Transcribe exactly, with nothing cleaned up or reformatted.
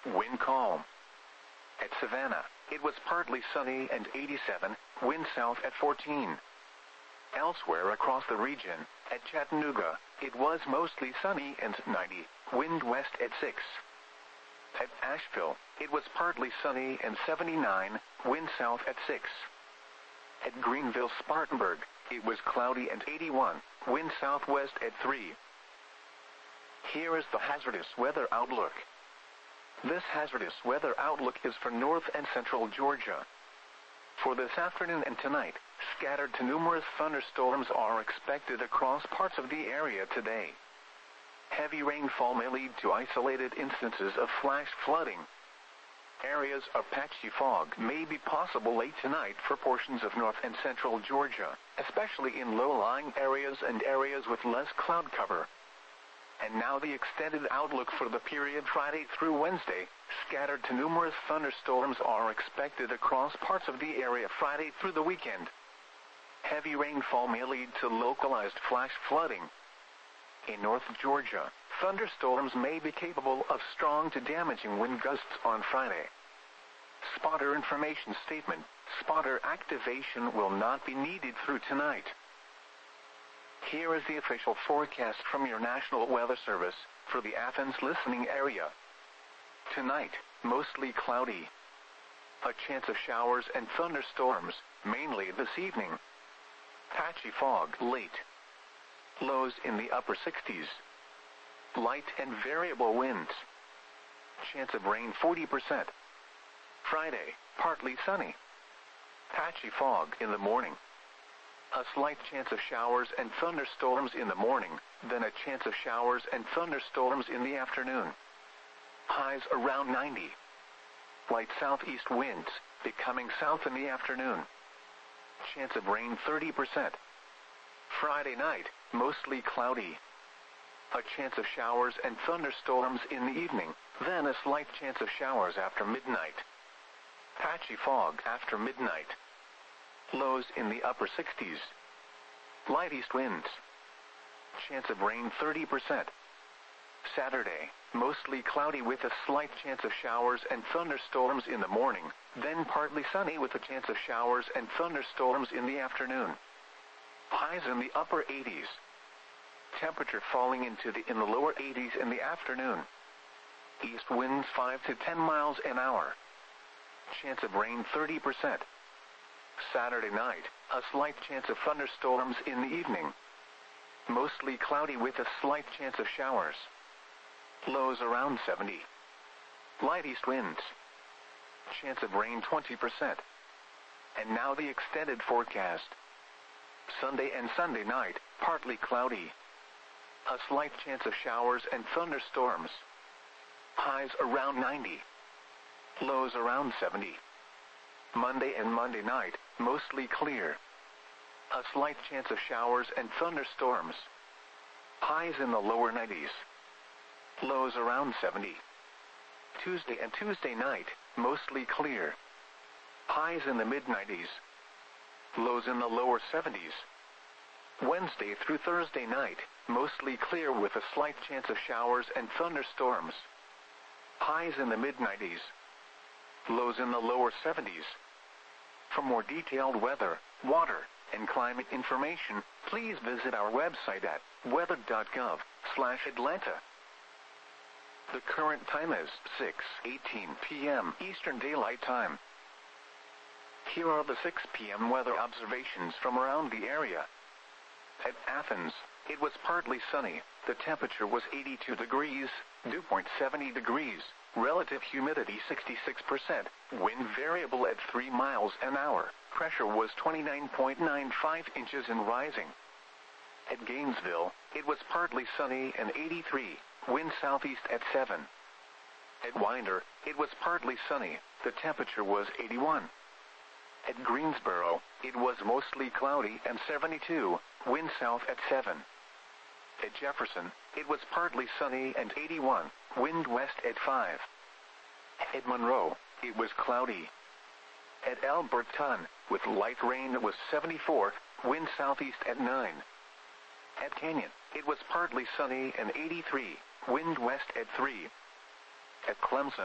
wind calm. At Savannah, it was partly sunny and eighty-seven, wind south at fourteen. Elsewhere across the region, at Chattanooga, it was mostly sunny and ninety, wind west at six. At Asheville, it was partly sunny and seventy-nine, wind south at six. At Greenville-Spartanburg, it was cloudy and eighty-one, wind southwest at three. Here is the hazardous weather outlook. This hazardous weather outlook is for north and central Georgia. For this afternoon and tonight, scattered to numerous thunderstorms are expected across parts of the area today. Heavy rainfall may lead to isolated instances of flash flooding. Areas of patchy fog may be possible late tonight for portions of north and central Georgia, especially in low-lying areas and areas with less cloud cover. And now the extended outlook for the period Friday through Wednesday. Scattered to numerous thunderstorms are expected across parts of the area Friday through the weekend. Heavy rainfall may lead to localized flash flooding. In North Georgia, thunderstorms may be capable of strong to damaging wind gusts on Friday. Spotter information statement: spotter activation will not be needed through tonight. Here is the official forecast from your National Weather Service for the Athens listening area. Tonight, mostly cloudy. A chance of showers and thunderstorms, mainly this evening. Patchy fog late. Lows in the upper sixties. Light and variable winds. Chance of rain forty percent. Friday, partly sunny. Patchy fog in the morning. A slight chance of showers and thunderstorms in the morning, then a chance of showers and thunderstorms in the afternoon. Highs around ninety. Light southeast winds, becoming south in the afternoon. Chance of rain thirty percent. Friday night, mostly cloudy. A chance of showers and thunderstorms in the evening, then a slight chance of showers after midnight. Patchy fog after midnight. Lows in the upper sixties. Light east winds. Chance of rain thirty percent. Saturday, mostly cloudy with a slight chance of showers and thunderstorms in the morning, then partly sunny with a chance of showers and thunderstorms in the afternoon. Highs in the upper eighties. Temperature falling into the in the lower eighties in the afternoon. East winds five to ten miles an hour. Chance of rain thirty percent. Saturday night, a slight chance of thunderstorms in the evening. Mostly cloudy with a slight chance of showers. Lows around seventy. Light east winds. Chance of rain twenty percent. And now the extended forecast. Sunday and Sunday night, partly cloudy. A slight chance of showers and thunderstorms. Highs around ninety. Lows around seventy. Monday and Monday night, mostly clear. A slight chance of showers and thunderstorms. Highs in the lower nineties. Lows around seventy. Tuesday and Tuesday night, mostly clear. Highs in the mid nineties. Lows in the lower seventies. Wednesday through Thursday night, mostly clear with a slight chance of showers and thunderstorms. Highs in the mid nineties. Lows in the lower seventies. For more detailed weather, water, and climate information, please visit our website at weather dot gov slash Atlanta. The current time is six eighteen p m Eastern Daylight Time. Here are the six p m weather observations from around the area. At Athens, it was partly sunny. The temperature was eighty-two degrees, dew point seventy degrees, relative humidity sixty-six percent, wind variable at three miles an hour, pressure was twenty-nine point nine five inches and rising. At Gainesville, it was partly sunny and eighty-three, wind southeast at seven. At Winder, it was partly sunny, the temperature was eighty-one. At Greensboro, it was mostly cloudy and seventy-two, wind south at seven. At Jefferson, it was partly sunny and eighty-one, wind west at five. At Monroe, it was cloudy. At Alberton, with light rain, it was seventy-four, wind southeast at nine. At Canyon, it was partly sunny and eighty-three, wind west at three. At Clemson,